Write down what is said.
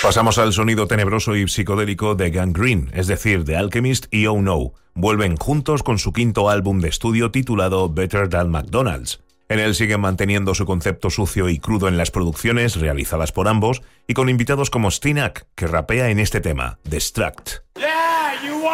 Pasamos al sonido tenebroso y psicodélico de Gang Green, es decir, The Alchemist y Oh No. Vuelven juntos con su quinto álbum de estudio titulado Better Than McDonald's. En él siguen manteniendo su concepto sucio y crudo en las producciones realizadas por ambos y con invitados como Stinak, que rapea en este tema, Distract.